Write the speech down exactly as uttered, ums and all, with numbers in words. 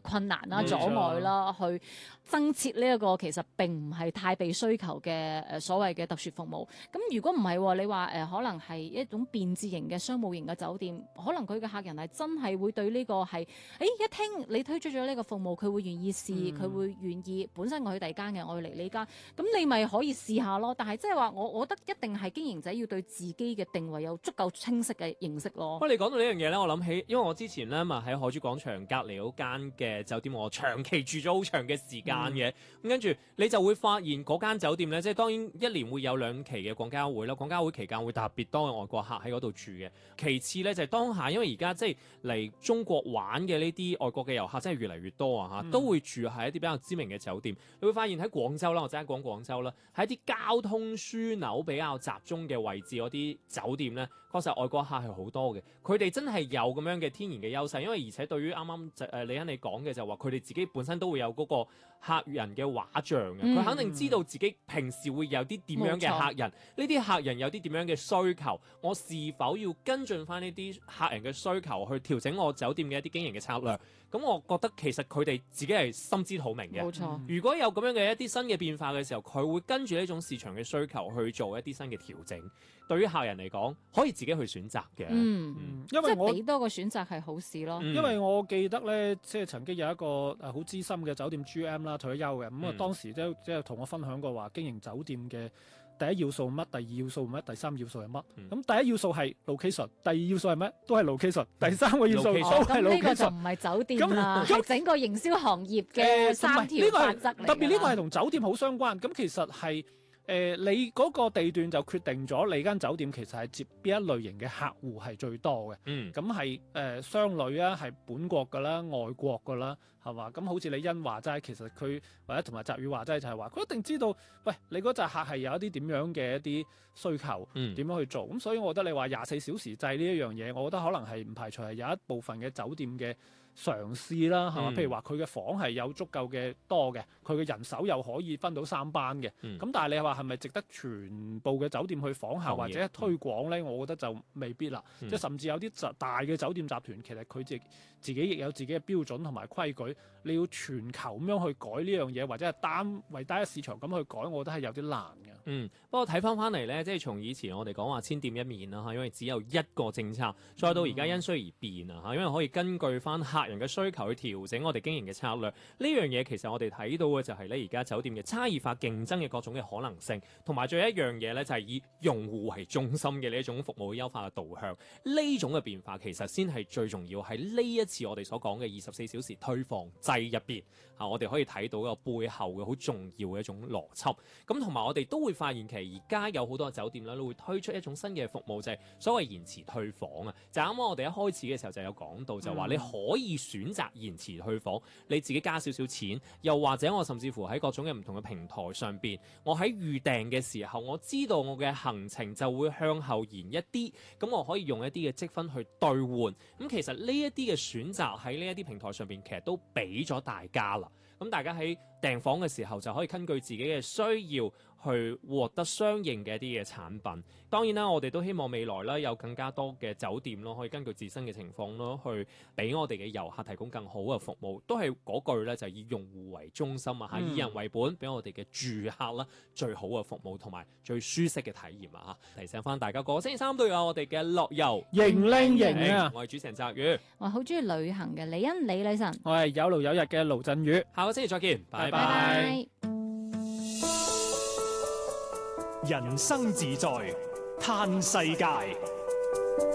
困難啦、阻礙啦，去增設呢一個其實並唔係太被需求嘅誒所謂嘅特殊服務。咁如果唔係，你話誒、呃、可能係一種便捷型嘅商務型嘅酒店，可能佢嘅客人係真係會對呢個係，誒一聽你推出咗呢個服務，佢會願意試，佢、嗯、會願意本身我去第二間嘅，我要嚟呢間，咁你咪可以試下咯。但係即係話我，我覺得一定係經營者要對自己嘅定位有足夠清晰嘅認識咯。 喂，你講到呢樣嘢咧，我諗起，因為我之前咧咪喺海珠廣場隔離嗰間嘅酒店，我長期住咗好長嘅時間嘅，咁、嗯、跟住你就會發現嗰間酒店咧，即係當然一年會有兩期嘅廣交會啦，廣交會期間會特別多嘅外國客喺嗰度住嘅。其次咧就係、是、當下，因為而家即係嚟中國玩嘅呢啲外國嘅遊客真係越嚟越多啊嚇、嗯，都會住喺一啲比較知名嘅酒店。你會發現喺廣州啦，或者喺講廣州啦，喺一啲交通樞紐比較集中嘅位置嗰啲酒店咧，確實外國客係好多嘅。佢哋真係有咁樣嘅天然嘅優勢，因為而且對於啱啱誒李欣你講嘅就話，佢哋自己本身都會有嗰個客人嘅畫像嘅，佢、嗯、肯定知道自己平時會有啲點樣嘅客人，呢啲客人有啲點樣嘅需求，我是否要跟進翻呢啲客人嘅需求去調整我酒店嘅一啲經營嘅策略？咁我覺得其實佢哋自己係心知肚明嘅。 冇錯。 如果有咁樣嘅一啲新嘅變化嘅時候，佢會跟住呢種市場嘅需求去做一啲新嘅調整。對於客人嚟講，可以自己去選擇嘅。 嗯，嗯因為我即係俾多個選擇係好事咯。 因為我記得咧，即係曾經有一個誒好資深嘅酒店 G M 啦，退咗休嘅。咁、嗯、啊，當時都即係同我分享過話，經營酒店嘅第一要素乜，第二要素乜，第三要素係乜。咁、嗯、第一要素係 location，第二要素係乜？都係 location。第三個要素都係 location。咁呢、哦、個就唔係酒店啦，係整個營銷行業嘅三條法則嚟。特別呢個係同酒店好相關。咁其實係。誒、呃，你嗰個地段就決定咗你間酒店其實係接邊一類型嘅客戶係最多嘅。嗯，咁係誒商旅啊，係本國噶啦，外國噶啦，係嘛？咁好似李欣話齋，其實佢或者同埋澤宇話齋就係話，佢一定知道，喂，你嗰隻客係有一啲點樣嘅一啲需求，點、嗯、樣去做？咁所以我覺得你話廿四小時制呢一樣嘢，我覺得可能係唔排除係有一部分嘅酒店嘅嘗試啦，係嘛、嗯？譬如話佢嘅房係有足夠嘅多嘅，佢嘅人手又可以分到三班嘅。咁、嗯、但係你話係咪值得全部嘅酒店去仿效或者推廣咧、嗯？我覺得就未必啦。即、嗯、係甚至有啲大嘅酒店集團，其實佢自自己亦有自己嘅標準同埋規矩。你要全球咁樣去改呢樣嘢，或者係單為單一市場咁去改，我覺得係有啲難嘅。 嗯，不過睇翻翻嚟咧，即係從以前我哋講話千店一面啦嚇，因為只有一個政策，再到而家因需而變啊嚇，因為可以根據翻客人嘅需求去調整我哋經營嘅策略。呢樣嘢其實我哋睇到嘅就係咧，而家酒店嘅差異化競爭嘅各種嘅可能性，同埋最後一樣嘢咧就係以用戶為中心嘅呢一種服務優化嘅導向。呢種嘅變化其實先係最重要，喺呢一次我哋所講嘅二十四小時退房制入邊嚇，我哋可以睇到個背後嘅好重要嘅一種邏輯。咁同埋我哋都會發現其實而家有好多酒店咧都會推出一種新嘅服務，就係所謂延遲退房啊。就啱啱我哋一開始嘅時候就有講到，就話你可以選擇延遲退房，你自己加少少錢，又或者我甚至乎喺各種嘅唔同嘅平台上邊，我喺預訂嘅時候，我知道我嘅行程就會向後延一啲，咁我可以用一啲嘅積分去兌換。咁其實呢一啲嘅選擇喺呢一啲平台上邊，其實都俾咗大家啦。咁大家喺訂房嘅時候就可以根據自己嘅需要去獲得相應嘅一啲嘅產品。當然啦，我哋都希望未來啦有更加多嘅酒店咯，可以根據自身嘅情況咯，去俾我哋嘅遊客提供更好嘅服務。都係嗰句咧，就係以用戶為中心啊，以人為本，俾我哋嘅住客啦最好嘅服務同埋最舒適嘅體驗啊！提醒翻大家，個星期三都有我哋嘅樂遊型靚型啊！ 我係主持人澤宇， 我好中意旅行嘅李欣李禮晨， 我係有勞有逸嘅盧振宇。 下個星期再見，拜拜。 拜拜。 人生自在嘆世界。